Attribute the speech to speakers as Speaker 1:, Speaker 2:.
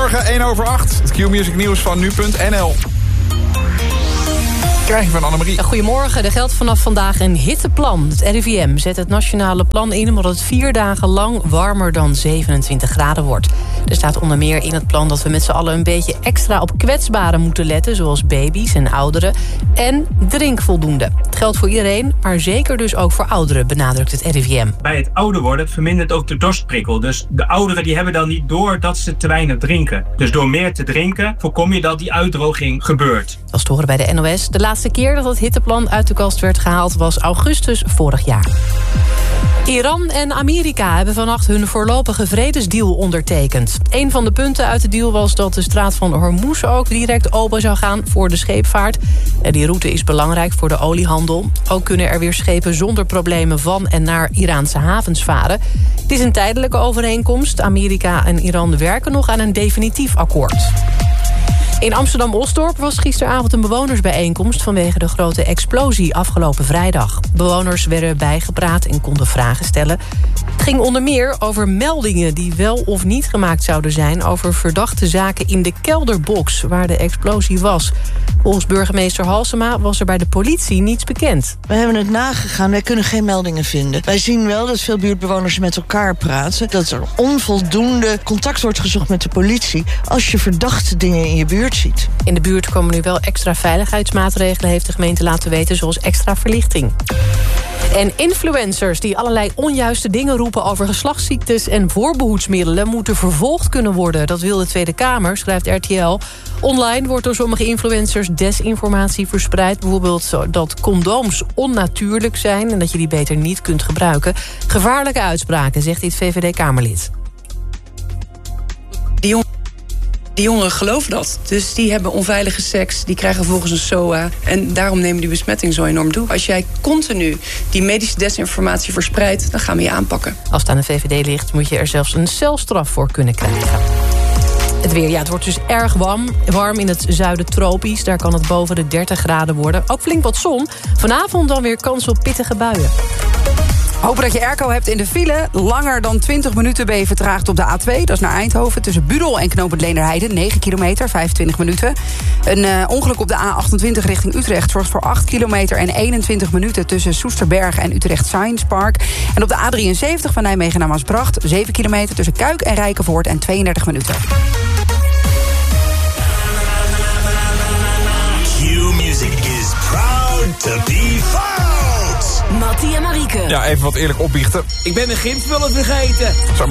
Speaker 1: Goedemorgen, 1:08. Het Q-music nieuws van nu.nl. Krijg je van Annemarie.
Speaker 2: Goedemorgen, er geldt vanaf vandaag een hitteplan. Het RIVM zet het nationale plan in omdat het 4 dagen lang warmer dan 27 graden wordt. Er staat onder meer in het plan dat we met z'n allen een beetje extra op kwetsbaren moeten letten, zoals baby's en ouderen. En drink voldoende. Het geldt voor iedereen, maar zeker dus ook voor ouderen, benadrukt het RIVM.
Speaker 3: Bij het ouder worden vermindert ook de dorstprikkel. Dus de ouderen die hebben dan niet door dat ze te weinig drinken. Dus door meer te drinken voorkom je dat die uitdroging gebeurt.
Speaker 2: Dat was te horen bij de NOS. De laatste keer dat het hitteplan uit de kast werd gehaald was augustus vorig jaar. Iran en Amerika hebben vannacht hun voorlopige vredesdeal ondertekend. Een van de punten uit de deal was dat de straat van Hormuz ook direct open zou gaan voor de scheepvaart. Die route is belangrijk voor de oliehandel. Ook kunnen er weer schepen zonder problemen van en naar Iraanse havens varen. Het is een tijdelijke overeenkomst. Amerika en Iran werken nog aan een definitief akkoord. In Amsterdam-Osdorp was gisteravond een bewonersbijeenkomst vanwege de grote explosie afgelopen vrijdag. Bewoners werden bijgepraat en konden vragen stellen. Het ging onder meer over meldingen die wel of niet gemaakt zouden zijn over verdachte zaken in de kelderbox waar de explosie was. Volgens burgemeester Halsema was er bij de politie niets bekend.
Speaker 4: We hebben het nagegaan, wij kunnen geen meldingen vinden. Wij zien wel dat veel buurtbewoners met elkaar praten, dat er onvoldoende contact wordt gezocht met de politie als je verdachte dingen in je buurt ziet.
Speaker 2: In de buurt komen nu wel extra veiligheidsmaatregelen, heeft de gemeente laten weten, zoals extra verlichting. En influencers die allerlei onjuiste dingen roepen over geslachtsziektes en voorbehoedsmiddelen moeten vervolgd kunnen worden. Dat wil de Tweede Kamer, schrijft RTL. Online wordt door sommige influencers desinformatie verspreid. Bijvoorbeeld dat condooms onnatuurlijk zijn en dat je die beter niet kunt gebruiken. Gevaarlijke uitspraken, zegt dit VVD-Kamerlid.
Speaker 5: Die jongeren geloven dat. Dus die hebben onveilige seks, die krijgen vervolgens een SOA. En daarom nemen die besmettingen zo enorm toe. Als jij continu die medische desinformatie verspreidt, dan gaan we je aanpakken.
Speaker 2: Als het aan de VVD ligt, moet je er zelfs een celstraf voor kunnen krijgen. Het weer, het wordt dus erg warm in het zuiden tropisch. Daar kan het boven de 30 graden worden. Ook flink wat zon. Vanavond dan weer kans op pittige buien.
Speaker 6: Hopen dat je airco hebt in de file. Langer dan 20 minuten ben je vertraagd op de A2. Dat is naar Eindhoven. Tussen Budel en Knoopend Leenderheide. 9 kilometer, 25 minuten. Een ongeluk op de A28 richting Utrecht zorgt voor 8 kilometer en 21 minuten tussen Soesterberg en Utrecht Science Park. En op de A73 van Nijmegen naar Maasbracht 7 kilometer tussen Kuik en Rijkenvoort en 32 minuten.
Speaker 7: Q-music is proud to be found.
Speaker 8: Mattie en Marieke.
Speaker 1: Ja, even wat eerlijk opbiechten.
Speaker 9: Ik ben mijn gymspullen vergeten.